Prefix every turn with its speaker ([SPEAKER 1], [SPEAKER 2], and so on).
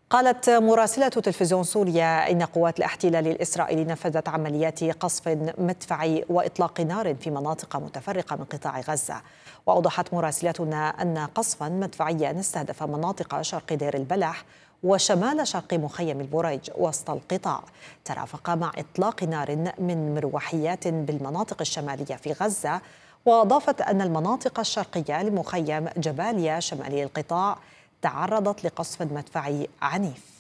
[SPEAKER 1] قالت مراسلة تلفزيون سوريا إن قوات الاحتلال الإسرائيلي نفذت عمليات قصف مدفعي وإطلاق نار في مناطق متفرقة من قطاع غزة. وأوضحت مراسلتنا أن قصفا مدفعيا استهدف مناطق شرق دير البلح وشمال شرق مخيم البريج وسط القطاع، ترافق مع إطلاق نار من مروحيات بالمناطق الشمالية في غزة. وأضافت أن المناطق الشرقية لمخيم جباليا شمالي القطاع تعرضت لقصف مدفعي عنيف.